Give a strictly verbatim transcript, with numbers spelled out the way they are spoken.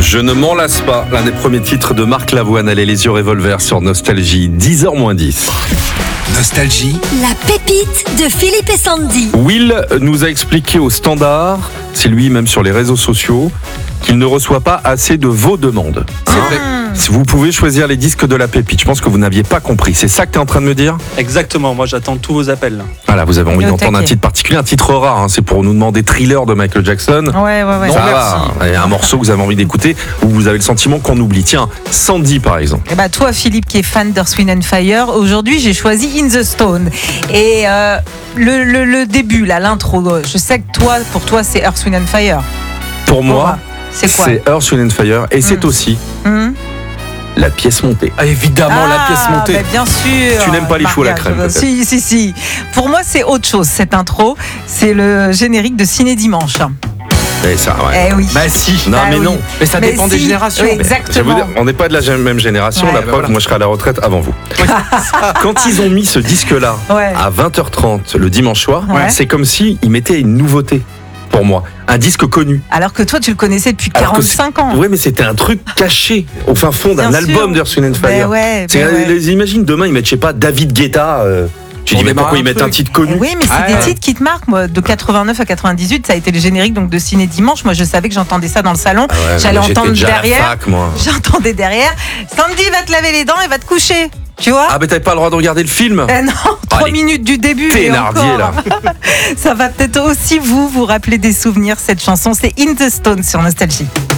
Je ne m'en lasse pas, l'un des premiers titres de Marc Lavoine, allez les yeux revolver sur Nostalgie, dix heures moins dix. Nostalgie. La pépite de Philippe et Sandy. Will nous a expliqué au standard, c'est lui même sur les réseaux sociaux, qu'il ne reçoit pas assez de vos demandes. C'est vrai. Si vous pouvez choisir les disques de la pépite, je pense que vous n'aviez pas compris. C'est ça que tu es en train de me dire ? Exactement, moi j'attends tous vos appels. Voilà, vous avez envie Et au d'entendre un taquet. titre particulier, un titre rare, hein, c'est pour nous demander Thriller de Michael Jackson. Ouais, ouais, ouais. Ça Non, va, et un morceau que vous avez envie d'écouter, où vous avez le sentiment qu'on oublie. Tiens, Sandy par exemple. Et bah toi, Philippe, qui est fan d'Earth, Wind and Fire, aujourd'hui j'ai choisi In the Stone. Et euh, le, le, le début, là, l'intro, je sais que toi, pour toi, c'est Earth, Wind and Fire. Pour moi, c'est quoi c'est Earth, Wind and Fire, et c'est Mm. aussi Hum la pièce montée. Ah, évidemment, la pièce montée. bah, bien sûr. Tu n'aimes pas les choux à la Mariage, crème, peut-être. Si, si, si. Pour moi, c'est autre chose, cette intro. C'est le générique de Ciné Dimanche. Et ça, ouais. Eh oui. Bah si. Non, Bah mais oui. non. Mais ça Mais dépend des si, générations. oui, Je vais vous exactement. dire, on n'est pas de la gé- même génération, Ouais, la bah preuve, voilà. moi je serai à la retraite avant vous. Quand ils ont mis ce disque-là Ouais. à vingt heures trente le dimanche soir, Ouais. c'est comme s'ils mettaient une nouveauté pour moi, un disque connu. Alors que toi, tu le connaissais depuis Alors que quarante-cinq ans. Oui, mais c'était un truc caché au fin fond d'un Bien album sûr. d'Earth, Wind and Ben Fire. ouais, C'est- ben ouais. les- Imagine demain ils mettent, je sais pas, David Guetta. euh, tu Pour dis mais démarrer pourquoi un ils mettent truc. un titre connu? Eh oui, mais c'est Ah, des ouais. titres qui te marquent. Moi, de quatre-vingt-neuf à quatre-vingt-dix-huit, ça a été le générique donc de Ciné Dimanche. Moi, je savais que j'entendais ça dans le salon. Ah ouais, J'allais mais j'étais entendre déjà à la derrière. fac, moi. J'entendais derrière. Sandy va te laver les dents et va te coucher. Tu vois? Ah, mais t'avais pas le droit de regarder le film? Eh non, trois les minutes du début. et Thénardier, encore. là. Ça va peut-être aussi vous vous rappeler des souvenirs. Cette chanson, c'est In the Stone sur Nostalgie.